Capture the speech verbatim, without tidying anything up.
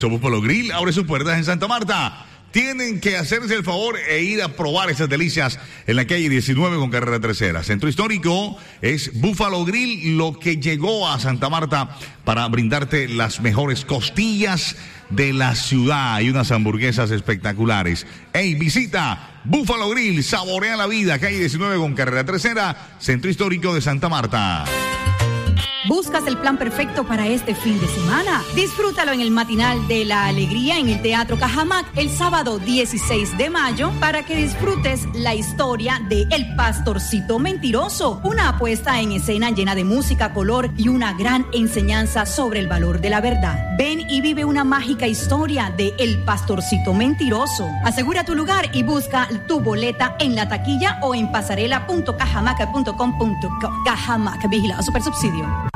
Buffalo Grill abre sus puertas en Santa Marta. Tienen que hacerse el favor e ir a probar esas delicias en la calle diecinueve con carrera tercera. Centro histórico es Buffalo Grill, lo que llegó a Santa Marta para brindarte las mejores costillas de la ciudad y unas hamburguesas espectaculares. Hey, visita Buffalo Grill, saborea la vida, calle diecinueve con carrera tercera, Centro histórico de Santa Marta. ¿Buscas el plan perfecto para este fin de semana? Disfrútalo en el matinal de la alegría en el Teatro Cajamac el sábado dieciséis de mayo para que disfrutes la historia de El Pastorcito Mentiroso, una apuesta en escena llena de música, color y una gran enseñanza sobre el valor de la verdad. Ven y vive una mágica historia de El Pastorcito Mentiroso. Asegura tu lugar y busca tu boleta en la taquilla o en pasarela punto cajamac punto com punto co. Cajamac, vigilado Supersubsidio.